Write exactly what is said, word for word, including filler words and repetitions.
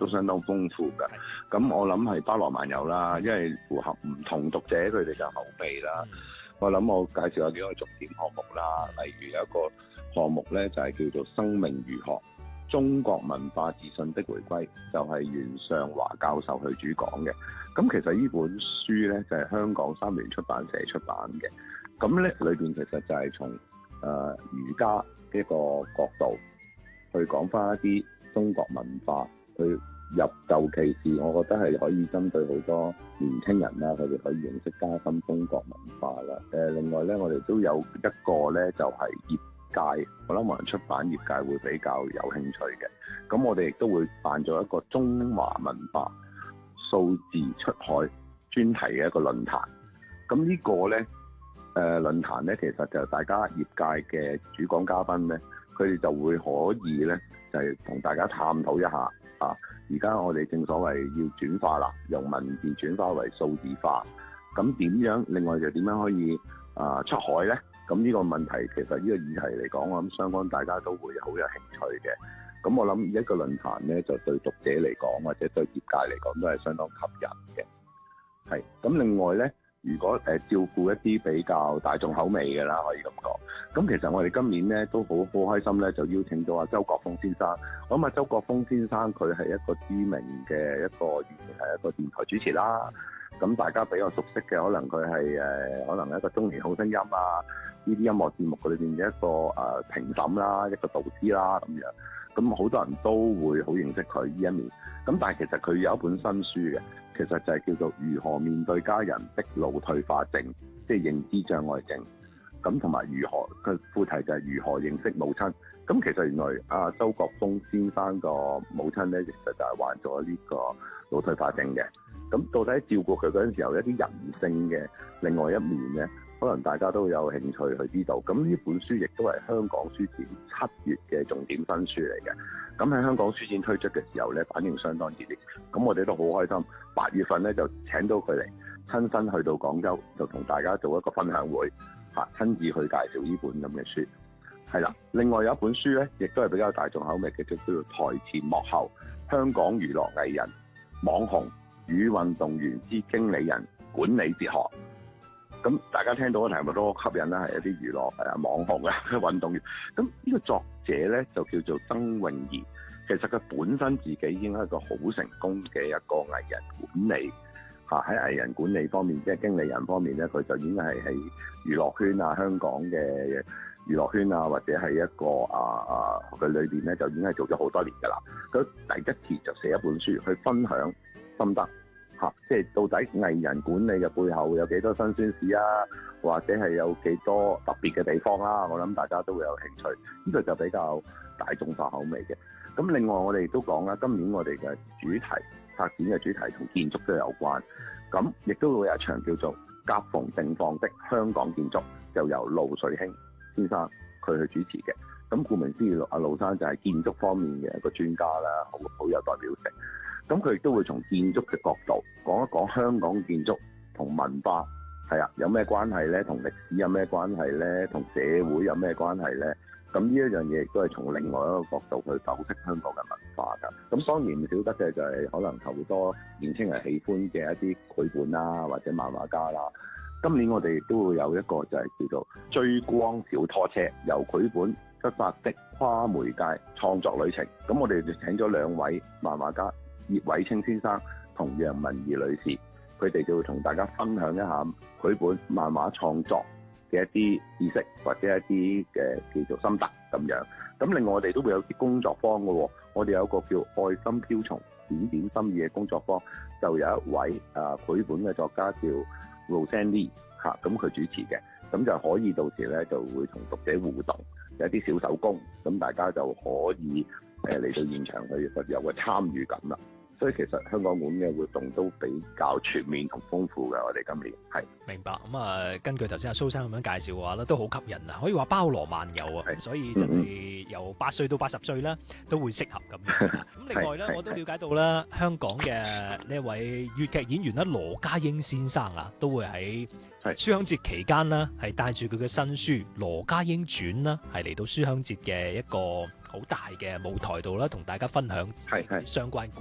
都相當豐富㗎。咁我諗係包羅萬有啦，因為符合唔同讀者佢哋嘅口味啦。嗯、我諗我介紹下幾個重點項目啦，例如有一個項目咧就係、是、叫做生命儒學。中國文化自信的回歸，就係、是、袁尚華教授去主講嘅。咁其實呢本書咧就係、是、香港三聯出版社出版嘅。咁咧裏邊其實就係從誒儒家呢個角度去講翻一啲中國文化，去入尤其是我覺得係可以針對好多年輕人啦，佢哋可以認識加深中國文化啦。誒，另外咧，我哋都有一個咧就係、是、業界，我諗可能出版業界會比較有興趣嘅。咁我哋亦都會辦咗一個中華文化數字出海專題嘅一個論壇。咁呢個咧，誒、呃、論壇咧，其實就大家業界嘅主講嘉賓咧，佢哋就會可以咧，就係、是、同大家探討一下啊。而家我哋正所謂要轉化啦，由文字轉化為數字化。咁點樣？另外就點樣可以啊出海咧？咁呢個問題其實呢個議題嚟講，我諗相關大家都會好有興趣嘅。咁我諗一個論壇咧，就對讀者嚟講或者對業界嚟講都係相當吸引嘅。係。咁另外咧，如果誒、呃、照顧一啲比較大眾口味嘅啦，可以咁講。咁其實我哋今年咧都好好開心咧，就邀請到阿周國峰先生。咁啊，周國峰先生佢係一個知名嘅一個以前係一個電台主持啦。咁大家比較熟悉嘅，可能佢係誒，可能一個中年好聲音啊，呢啲音樂節目裏邊嘅一個誒、呃、評審啦，一個導師啦咁樣。咁好多人都會好認識佢呢一面。咁但係其實佢有一本新書嘅，其實就係叫做《如何面對家人的腦退化症》，即係認知障礙症。咁同埋如何，佢副題就係如何認識母親。咁其實原來阿周國峰先生個母親咧，其實就係患咗呢個腦退化症嘅。咁到底照顧佢嗰陣時候，一啲人性嘅另外一面咧，可能大家都有興趣去知道。咁呢本書亦都係香港書展七月嘅重點新書嚟嘅。咁喺香港書展推出嘅時候咧，反應相當熱烈。咁我哋都好開心。八月份咧就請到佢嚟，親身去到廣州，就同大家做一個分享會，嚇親自去介紹呢本咁嘅書。係啦，另外有一本書咧，亦都係比較大眾口味嘅，就叫做《台前幕後：香港娛樂藝人、網紅與運動員之經理人管理哲學》。咁大家聽到嘅題目都吸引啦，係一啲娛樂誒網紅啊、運動員。咁呢個作者咧就叫做曾詠儀，其實佢本身自己已經係一個好成功嘅一個藝人管理嚇，喺藝人管理方面，即係經理人方面咧，佢就已經係喺娛樂圈啊、香港嘅娛樂圈啊，或者係一個啊啊佢裏邊咧就已經係做咗好多年㗎啦。佢第一次就寫一本書去分享心得嚇、啊，即係到底藝人管理嘅背後有幾多辛酸史啊，或者係有幾多特別嘅地方啦、啊。我諗大家都會有興趣，呢、這個就比較大眾化口味嘅。咁另外我哋都講啦，今年我哋嘅主題發展嘅主題同建築都有關，咁亦都會有一場叫做夾縫定放的香港建築，就由盧瑞興先生佢去主持嘅。咁顧名思義，阿盧生就係建築方面嘅一個專家啦，好好有代表性。咁佢亦都會從建築嘅角度講一講香港建築同文化係啊有咩關係咧，同歷史有咩關係咧，同社會有咩關係咧。咁呢一樣嘢亦都係從另外一個角度去剖析香港嘅文化㗎。咁當然唔少得嘅就係可能好多年輕人喜歡嘅一啲繪本啦，或者漫畫家啦。今年我哋亦都會有一個就係叫做追光小拖車，由繪本出發的跨媒介創作旅程。咁我哋就請咗兩位漫畫家葉偉清先生同楊文儀女士，佢哋就會同大家分享一下繪本漫畫創作嘅一啲知識或者一啲嘅叫做心得咁樣。咁另外我哋都會有啲工作坊嘅喎，我哋有一個叫愛心飄松點點心意嘅工作坊，就有一位啊繪本嘅作家叫 Roseanne Lee 嚇，咁佢主持嘅，咁就可以到時咧就會同讀者互動，有啲小手工，咁大家就可以誒嚟到現場去有個參與感啦。所以其實香港館嘅活動都比較全面同豐富嘅，我哋今年係明白咁啊、嗯。根據頭先阿蘇生咁樣介紹嘅話咧，都好吸引啊，可以話包羅萬有啊。所以真係由八歲到八十歲啦，都會適合咁樣。咁另外咧，我都了解到啦，香港嘅呢一位粵劇演員啦，羅家英先生啊，都會喺書香節期間啦，係帶住佢嘅新書《羅家英傳》啦，係嚟到書香節嘅一個好大嘅舞台度啦，同大家分享相關。